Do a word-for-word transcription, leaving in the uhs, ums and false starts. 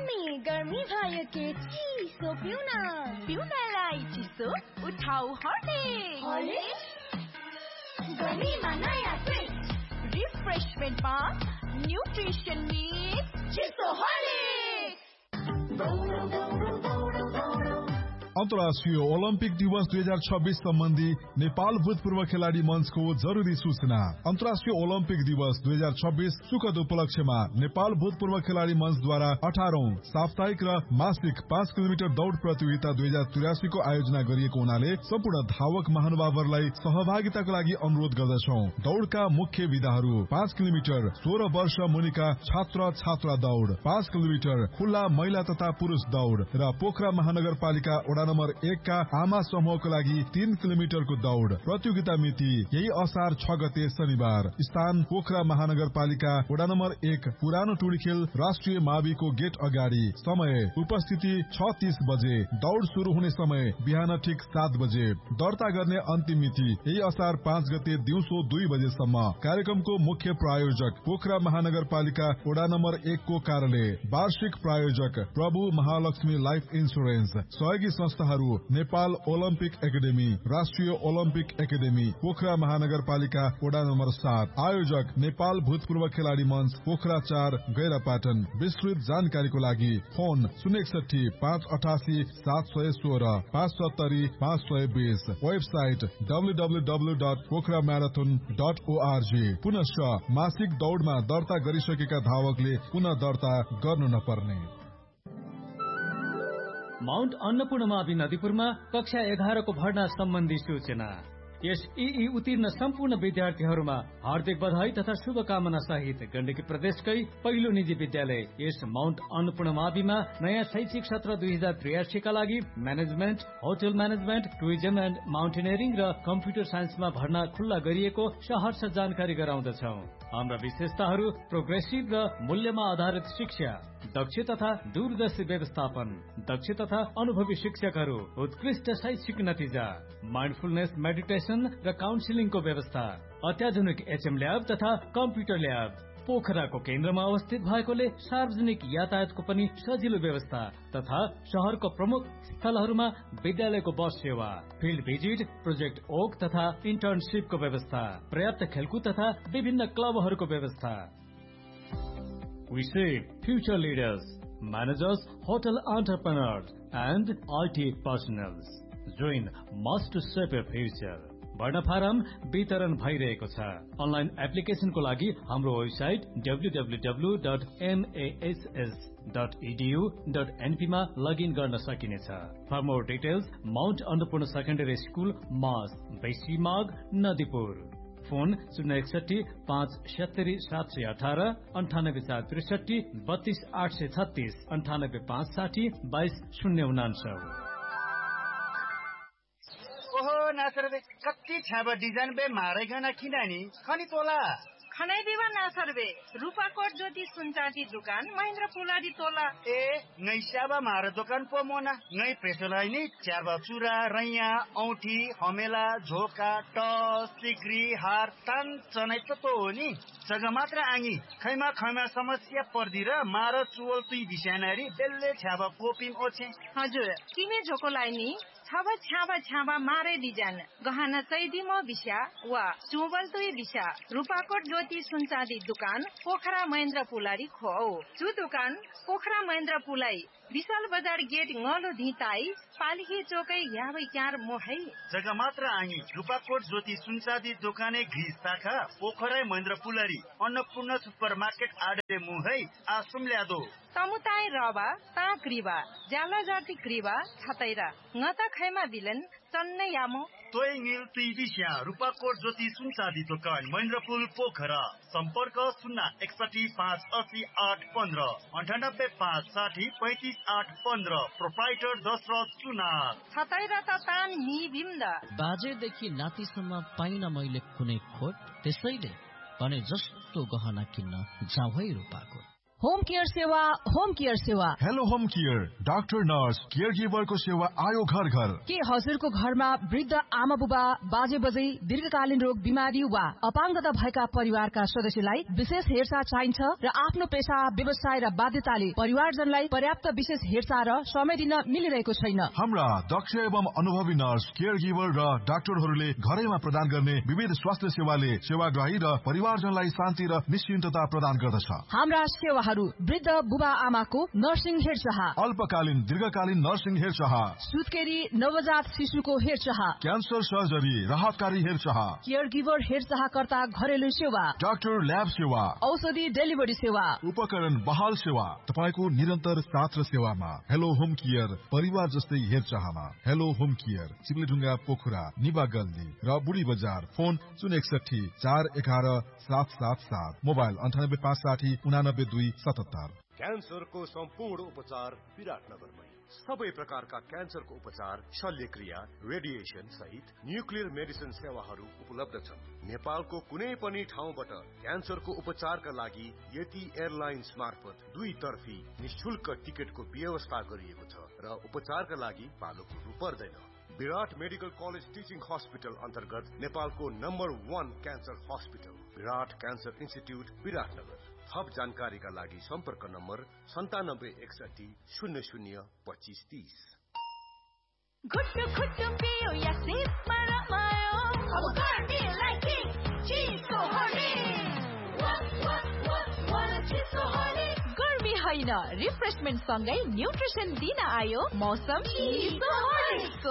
Mummy गर्मी भयो के चिसो पिउन पिउनलाई चिसो उठाउ हर्लिक्स गर्मीमा नयाँ ट्विस्ट रिफ्रेशमेन्टमा न्युट्रिसन मिक्स चिसो हर्लिक्स। अन्तर्राष्ट्रिय ओलम्पिक दिवस दुई हजार छब्बीस सम्बन्धी नेपाल भूतपूर्व खेलाडी मंचको जरुरी सूचना। अन्तर्राष्ट्रिय ओलम्पिक दिवस दुई हजार छब्बीस सुखद उपलक्ष्यमा नेपाल भूतपूर्व खेलाडी मंचद्वारा अठारौं साप्ताहिक र मासिक पाँच किलोमिटर दौड़ प्रतियोगिता दुई हजार त्रियासी को आयोजना गरिएको हुनाले सम्पूर्ण धावक महानुभावहरूलाई सहभागिताका लागि अनुरोध गर्दछौ। दौड़का मुख्य विधाहरू पाँच किलोमिटर सोह्र वर्ष मुनिका छात्र छात्रा दौड़, पाँच किलोमिटर खुल्ला महिला तथा पुरुष दौड़ र पोखरा महानगरपालिका वडा नम्बर एक का आमा समूहको लागि तीन किलोमिटरको दौड़। प्रतियोगिता मिति यही असार छ गते शनिबार। स्थान पोखरा महानगरपालिका वडा नम्बर एक पुरानो टुडीखेल राष्ट्रिय माविको गेट अगाडि। समय उपस्थिति छ तीस बजे। दौड़ शुरू हुने समय बिहान ठिक सात बजे। दर्ता गर्ने अन्तिम मिति यही असार पाँच गते दिउँसो दुई बजेसम्म। कार्यक्रमको मुख्य प्रायोजक पोखरा महानगरपालिका वडा नम्बर एक को कार्यालय। वार्षिक प्रायोजक प्रभु महालक्ष्मी लाइफ इन्सुरेन्स। सहयोगी संस्थाहरू नेपाल ओलम्पिक एकाडेमी, राष्ट्रिय ओलम्पिक एकाडेमी पोखरा महानगरपालिका वडा नम्बर सात। आयोजक नेपाल भूतपूर्व खेलाडी मंच पोखरा चार गैरापाटन। विस्तृत जानकारीको लागि फोन शून्य एकसठी पाँच अठासी सात सय सोह्र पाँच सत्तरी पाँच सय बीस। Website W W W dot Pokhara marathon dot ORG. पुनश्च मासिक दौड़मा दर्ता गरिसकेका धावकले पुनः दर्ता गर्नु नपर्ने। माउन्ट अन्नपूर्णमावि नदीपुरमा कक्षा एघारको भर्ना सम्बन्धी सूचना। यस ई उत्तीर्ण सम्पूर्ण विद्यार्थीहरूमा हार्दिक बधाई तथा शुभकामना सहित गण्डकी प्रदेशकै पहिलो निजी विद्यालय यस माउन्ट अन्नपूर्णमाविमा नयाँ शैक्षिक सत्र दुई हजार त्रियासी का लागि management, hotel management, tourism and mountaineering र कम्प्युटर साइन्समा भर्ना खुल्ला गरिएको सहर्ष जानकारी गराउँदछौ। हाम्रा विशेषताहरू प्रोग्रेसिभ र मूल्यमा आधारित शिक्षा, दक्ष तथा दूरदर्शी व्यवस्थापन, दक्ष तथा अनुभवी शिक्षकहरू, उत्कृष्ट शैक्षिक नतिजा, माइन्डफुलनेस मेडिटेसन र काउन्सिलिङको व्यवस्था, अत्याधुनिक एचएम ल्याब तथा कम्प्युटर ल्याब। पोखराको केन्द्रमा अवस्थित भएकोले सार्वजनिक यातायातको पनि सजिलो व्यवस्था तथा शहरको प्रमुख स्थलहरूमा विद्यालयको बस सेवा, फिल्ड भिजिट, प्रोजेक्ट ओक तथा इन्टर्नशिपको व्यवस्था, पर्याप्त खेलकुद तथा विभिन्न क्लबहरूको व्यवस्था। We shape future leaders, managers, hotel entrepreneurs, and I T professionals. Join us to shape your future. भर्ना फारम वितरण भइरहेको छ। अनलाइन एप्लिकेशनको लागि हाम्रो website W W W dot एमएएसएस dot edu dot NP मा लगइन गर्न सकिनेछ। For more details Mount Annapurna secondary school mass बेसीमाग Nadipur. Phone शून्य एकसठी पाँच सत्तरी सात सय अठार अन्ठानब्बे चार त्रिसठी बत्तीस आठ सय छत्तीस अन्ठानब्बे पाँच साठी बाइस शून्य उनान्सय। ओहो नासर बे कति छाबा डिजाइन बे मारे गना किनानी खनी तोला खनै दिवा नासर बे रूपाकोट ज्योति सुनचाँदी दुकान महेन्द्र पुलाडी तोला ए नै स्याबा मारे दोकान पो मोना नै प्रेसलाई नि च्याबा चुरा रैया औठी हमेला झोका टस सिक्री हार तान चनै त तो हो नि जग्गा मात्र आङी खैमा खैमा समस्या पर्दी र मार चुवल तुई बिसानारी बेल्ले छ्याबा कोपिम ओछे हजुर किमे झोको लाइनी छाबा छाबा छाबा मारे डिजाइन गहना चैदिमो बिस्या वा चुवल तुई बिस्या रूपाकोट ज्योति सुनचाँदी दुकान पोखरा महेन्द्र पुलारी खो चु दुकान पोखरा महेन्द्र पुलाई विशाल बजार गेट ngolo धिताई पालिके चोकै याबै क्यार मोहै जग्गा मात्र आङी रूपाकोट ज्योति सुनचाँदी दोकाने घिस शाखा पोखरा महेन्द्र पुलारी अन्नपूर्ण सुपर मार्केट आडे मुहै आसुम ल्यादो तमुताई रबा ता क्रिबा जाला जाति क्रिबा छतैरा ngata खैमा बिलन चन्नै यामो तोय मिल तुई बिस्या रूपाकोट ज्योति सुनचाँदी दोकान महेन्द्रपुल पोखरा सम्पर्क शून्य एकसठी पाँच अस्सी आठ पन्ध्र अन्ठानब्बे पाँच साठी पैँतिस आठ पन्ध्र प्रोप्राइटर दशरथ सुनार छतैरा त तान नि बिम्दा बाजेदेखि नातिसम्म पाइन मैले कुनै खोट त्यसैले भने जस्तो गहना किन्न जाऊ है रूपाकोट होम केयर सेवा होम केयर सेवा hello home care doctor nurse care गिभरको सेवा आयो घर घर के हजुरको घरमा वृद्ध आमा बुबा बाजे बजै दीर्घकालीन रोग बिमारी वा अपाङ्गता भएका परिवारका सदस्यलाई विशेष हेरचाह चाहिन्छ र आफ्नो पेशा व्यवसाय र बाध्यताले परिवारजनलाई पर्याप्त विशेष हेरचाह र समय दिन मिलिरहेको छैन। हाम्रा दक्ष एवं अनुभवी नर्स केयर गिभर र डाक्टरहरूले घरैमा प्रदान गर्ने विविध स्वास्थ्य सेवाले सेवाग्राही र परिवारजनलाई शान्ति र निश्चिन्तता प्रदान गर्दछ। हाम्रा सेवाहरू वृद्ध बुबा आमाको नर्सिङ हेरचाह, अल्पकालीन दीर्घकालीन नर्सिङ हेरचाह, सुत्केरी नवजात शिशुको हेरचाह, क्यान्सर सर्जरी राहतकारी हेरचाह, केयर गिभर हेरचाहकर्ता घरेलु सेवा, डाक्टर ल्याब सेवा, औषधि डेलिभरी सेवा, उपकरण बहाल सेवा, तपाईको निरन्तर साथ र सेवामा हेलो होम केयर परिवार जस्तै हेरचाहमा हेलो होम केयर चिप्लेढुङ्गा पोखरा निबा गल्ली र बुढी बजार। फोन शून्य एकसठी चार एघार सात सात सात, मोबाइल अन्ठानब्बे पाँच साठी उनानब्बे दुई सतहत्तर। क्यान्सरको सम्पूर्ण उपचार विराटनगरमै। सबै प्रकारका क्यान्सरको उपचार, शल्यक्रिया, रेडिएसन सहित न्युक्लियर मेडिसिन सेवाहरू उपलब्ध छन्। नेपालको कुनै पनि ठाउँबाट क्यान्सरको उपचारका लागि यति एयरलाइन्स मार्फत दुई तर्फी निशुल्क टिकटको व्यवस्था गरिएको छ र उपचारका लागि पालो कुर्नु पर्दैन। विराट मेडिकल कलेज टिचिङ हस्पिटल अन्तर्गत नेपालको नम्बर वान क्यान्सर हस्पिटल विराट क्यान्सर इन्स्टिट्युट विराटनगर। थप जानकारीका लागि सम्पर्क नम्बर सन्तानब्बे एकसठी शून्य शून्य पच्चिस तीस। घुट्टु घुट्टु पियो या सिपमा रमायो, अब गर्मीलाई किङ चिसो हर्लिक्स। वाक वाक वाक वाला चिसो हर्लिक्स। गर्मी होइन रिफ्रेसमेन्ट सँगै न्युट्रिसन दिन आयो मौसम चिसो हर्लिक्स।